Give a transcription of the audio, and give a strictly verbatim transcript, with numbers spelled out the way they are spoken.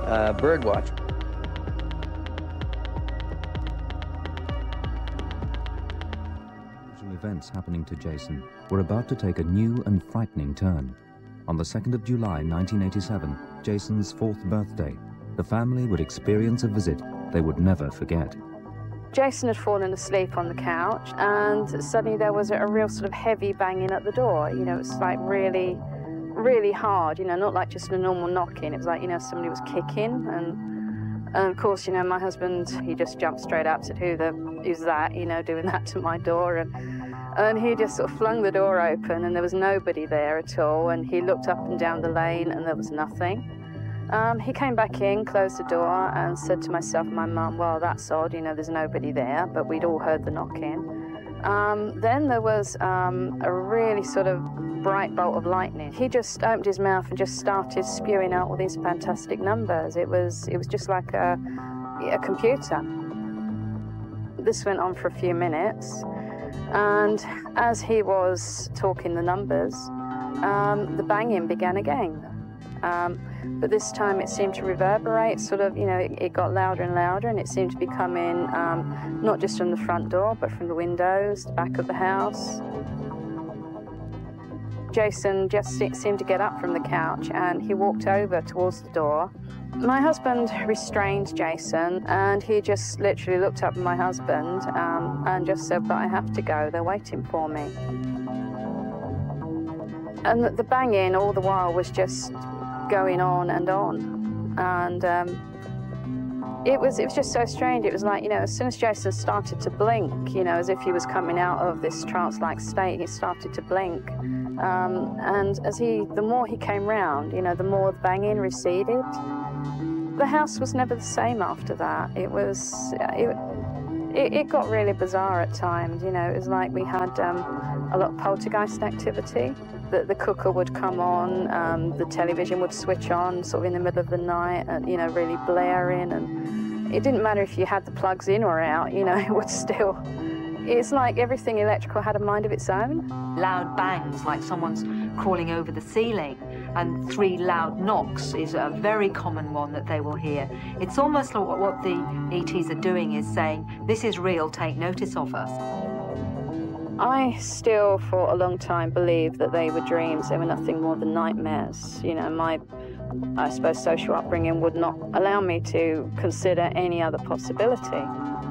uh, bird watch. Events happening to Jason were about to take a new and frightening turn. On the second of July nineteen eighty-seven, Jason's fourth birthday, the family would experience a visit they would never forget. Jason had fallen asleep on the couch, and suddenly there was a real sort of heavy banging at the door. You know, it's like really, really hard, you know, not like just a normal knocking. It was like, you know, somebody was kicking. And, and of course, you know, my husband, he just jumped straight up, said, who the, who's that, you know, doing that to my door? And, and he just sort of flung the door open, and there was nobody there at all. And he looked up and down the lane, and there was nothing. Um, he came back in, closed the door, and said to myself and my mum, well, that's odd, you know, there's nobody there, but we'd all heard the knocking. Um, then there was um, a really sort of bright bolt of lightning. He just opened his mouth and just started spewing out all these fantastic numbers. It was, it was just like a, a computer. This went on for a few minutes, and as he was talking the numbers, um, the banging began again. Um, but this time it seemed to reverberate, sort of, you know, it, it got louder and louder, and it seemed to be coming um, not just from the front door, but from the windows, the back of the house. Jason just seemed to get up from the couch, and he walked over towards the door. My husband restrained Jason, and he just literally looked up at my husband um, and just said, but I have to go, they're waiting for me. And the banging all the while was just going on and on, and um, it was it was just so strange. It was like, you know, as soon as Jason started to blink, you know, as if he was coming out of this trance-like state, he started to blink, um, and as he, the more he came round, you know, the more the banging receded. The house was never the same after that. It was, it, it, it got really bizarre at times. You know, it was like we had um, a lot of poltergeist activity. The, the cooker would come on, um, the television would switch on sort of in the middle of the night, and, you know, really blaring, and it didn't matter if you had the plugs in or out, you know, it would still, it's like everything electrical had a mind of its own. Loud bangs, like someone's crawling over the ceiling, and three loud knocks is a very common one that they will hear. It's almost like what the E Ts are doing is saying, this is real, take notice of us. I still, for a long time, believed that they were dreams. They were nothing more than nightmares. You know, my, I suppose, social upbringing would not allow me to consider any other possibility.